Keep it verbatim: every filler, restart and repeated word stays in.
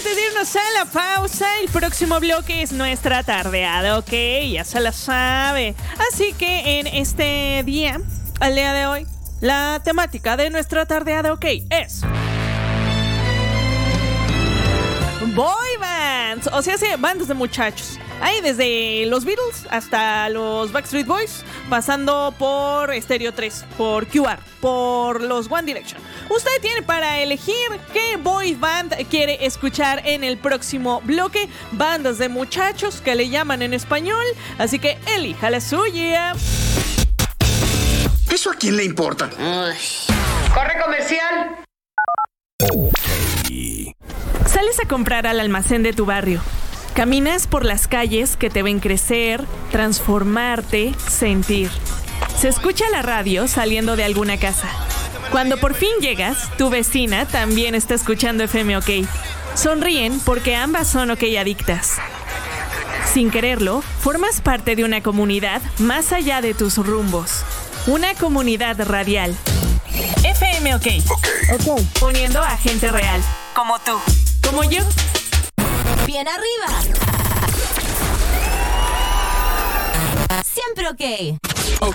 antes de irnos a la pausa, el próximo bloque es nuestra tardeada, ok, ya se la sabe. Así que en este día, al día de hoy, la temática de nuestra tardeada, ok, es boy bands, o sea, sí, bandas de muchachos. Hay desde los Beatles hasta los Backstreet Boys, pasando por Stereo tres, por Q R, por los One Direction. Usted tiene para elegir qué boy band quiere escuchar en el próximo bloque. Bandas de muchachos que le llaman en español, así que elija la suya. ¿Eso a quién le importa? Uy. ¡Corre comercial! Okay. Sales a comprar al almacén de tu barrio. Caminas por las calles que te ven crecer, transformarte, sentir. Se escucha la radio saliendo de alguna casa. Cuando por fin llegas, tu vecina también está escuchando F M OK. Sonríen porque ambas son OK adictas. Sin quererlo, formas parte de una comunidad más allá de tus rumbos. Una comunidad radial. F M OK. Okay. Uniendo a gente real. Como tú. Como yo. Bien arriba. Siempre OK.